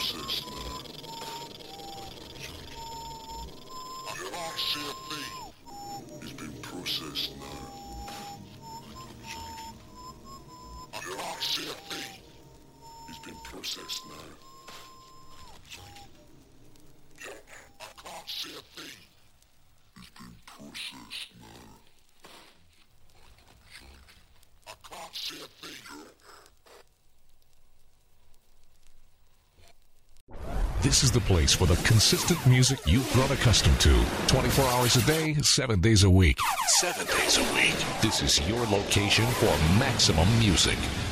processed now. Did I see a thief? It's been processed now. Did I see a thief? It's been processed now. Yeah, I can't see a thief. It's been processed now. I can't see a thief. This is the place for the consistent music you've grown accustomed to. 24 hours a day, 7 days a week. 7 days a week. This is your location for maximum music.